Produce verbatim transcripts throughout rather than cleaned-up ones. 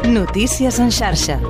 Notícies en xarxa.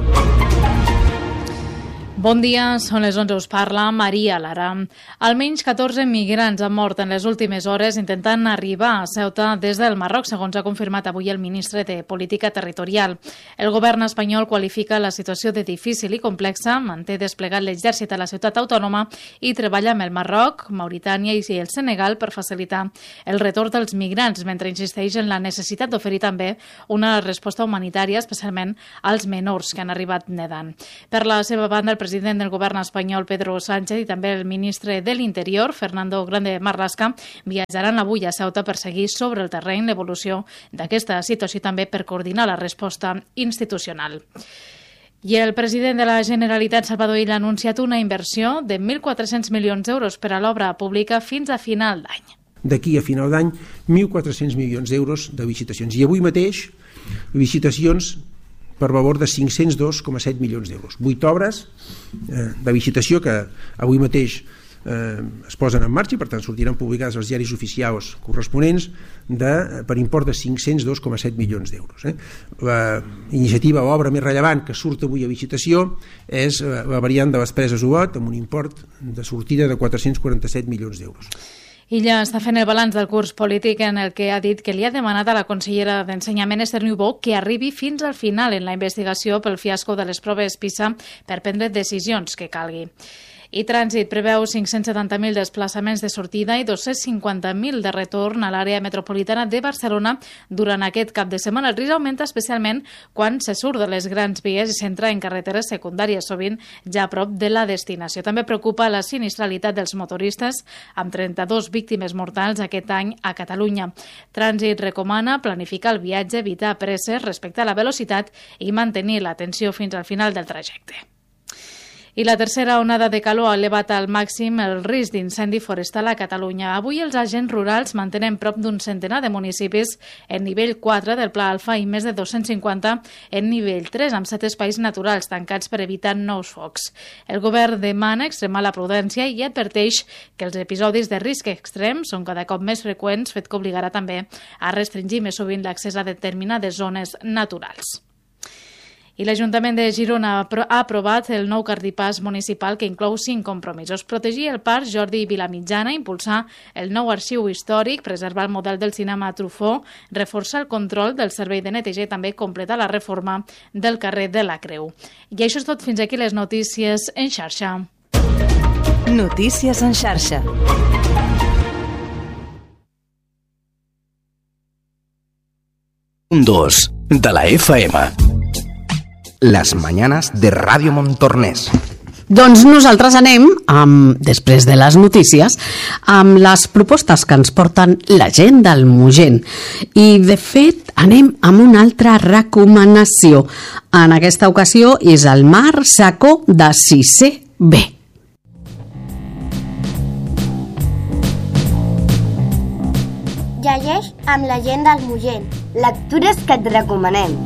Bon dia, són les onze, us parla Maria Lara. Almenys catorze migrants han mort en les últimes hores intentant arribar a Ceuta des del Marroc, segons ha confirmat avui el ministre de Política Territorial. El govern espanyol qualifica la situació de difícil i complexa, manté desplegat l'exèrcit a la ciutat autònoma i treballa amb el Marroc, Mauritània i el Senegal per facilitar el retorn dels migrants, mentre insisteix en la necessitat d'oferir també una resposta humanitària, especialment als menors que han arribat nedant. Per la seva banda, el president del govern espanyol, Pedro Sánchez, i també el ministre de l'Interior, Fernando Grande Marlaska, viatjaran avui a Ceuta per seguir sobre el terreny l'evolució d'aquesta situació i també per coordinar la resposta institucional. I el president de la Generalitat, Salvador Illa, ha anunciat una inversió de mil quatre-cents milions d'euros per a l'obra pública fins a final d'any. D'aquí a final d'any, mil quatre-cents milions d'euros de licitacions. I avui mateix, licitacions per valor de cinc-cents dos coma set milions d'euros. Vuit obres eh, de licitació que avui mateix eh, es posen en marxa i per tant sortiran publicades als diaris oficials corresponents de, per import de cinc-cents dos coma set milions d'euros. Eh. La iniciativa, l'obra més rellevant que surt avui a licitació és la variant de les Preses Olot amb un import de sortida de quatre-cents quaranta-set milions d'euros. Illa està fent el balanç del curs polític en el que ha dit que li ha demanat a la consellera d'Ensenyament, Esther Niubó, que arribi fins al final en la investigació pel fiasco de les proves PISA per prendre decisions que calgui. I Trànsit preveu cinc-cents setanta mil desplaçaments de sortida i dos-cents cinquanta mil de retorn a l'àrea metropolitana de Barcelona durant aquest cap de setmana. El risc augmenta especialment quan se surt de les grans vies i s'entra en carreteres secundàries, sovint ja a prop de la destinació. També preocupa la sinistralitat dels motoristes, amb trenta-dos víctimes mortals aquest any a Catalunya. Trànsit recomana planificar el viatge, evitar presses, respectar la velocitat i mantenir l'atenció fins al final del trajecte. I la tercera onada de calor ha elevat al màxim el risc d'incendi forestal a Catalunya. Avui els agents rurals mantenen prop d'un centenar de municipis en nivell quatre del Pla Alfa i més de dos-cents cinquanta en nivell tres, amb set espais naturals tancats per evitar nous focs. El govern demana extremar la prudència i adverteix que els episodis de risc extrem són cada cop més freqüents, fet que obligarà també a restringir més sovint l'accés a determinades zones naturals. I l'Ajuntament de Girona ha aprovat el nou cartipàs municipal que inclou cinc compromisos. Protegir el Parc Jordi Vilamitjana, impulsar el nou arxiu històric, preservar el model del cinema Truffaut, reforçar el control del servei de neteja i també completar la reforma del carrer de la Creu. I això és tot, fins aquí les notícies en xarxa. Notícies en xarxa. Un dos de la F M. Les mañanes de Ràdio Montornès. Doncs nosaltres anem, amb, després de les notícies, amb les propostes que ens porten la gent del Mogent. I, de fet, anem amb una altra recomanació. En aquesta ocasió és el Mar Sacó de sisè B. Llegeix amb la gent del Mogent. Lectures que et recomanem.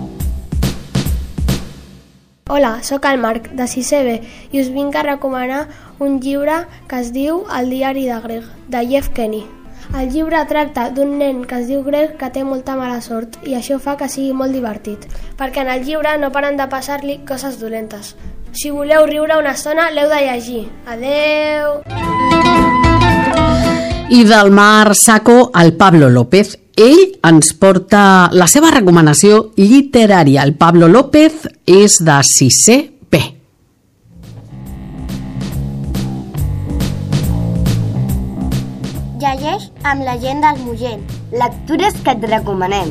Hola, sóc el Marc, de sisè B, i us vinc a recomanar un llibre que es diu El diari de Greg, de Jeff Kenny. El llibre tracta d'un nen que es diu Greg que té molta mala sort i això fa que sigui molt divertit, perquè en el llibre no paren de passar-li coses dolentes. Si voleu riure una estona, l'heu de llegir. Adeu! I del Mar Sacó, el Pablo López. Ell ens porta la seva recomanació literària. El Pablo López és de sisè B. Llegeix amb la gent del Mogent. Lectures que et recomanem.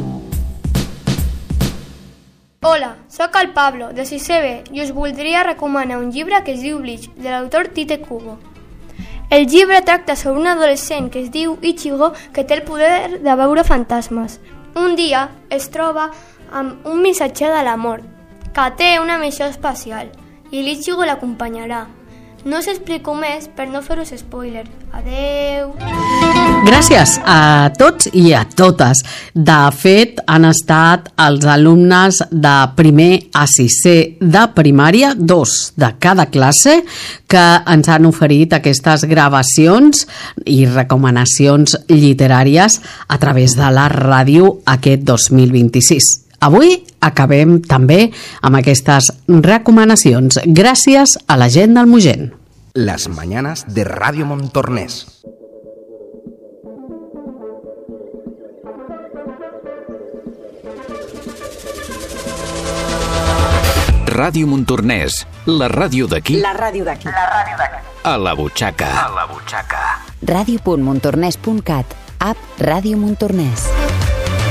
Hola, sóc el Pablo, de sisè B, i us voldria recomanar un llibre que es diu Bleach, de l'autor Tite Kubo. El llibre tracta sobre un adolescent que es diu Ichigo que té el poder de veure fantasmes. Un dia es troba amb un missatger de la mort que té una missió especial i l'Ichigo l'acompanyarà. No us explico més per no fer-vos spoiler. Adeu! Gràcies a tots i a totes. De fet, han estat els alumnes de primer a sisè de primària, dos de cada classe, que ens han oferit aquestes gravacions i recomanacions literàries a través de la ràdio aquest dos mil vint-i-sis. Avui acabem també amb aquestes recomanacions gràcies a la gent del Mogent. Las mañanas de Radio Montornès. Ràdio Montornès, la ràdio d'aquí. La ràdio d'aquí. La ràdio d'aquí. A la butxaca. A la butxaca. ràdio punt montornès punt cat, app Ràdio Montornès.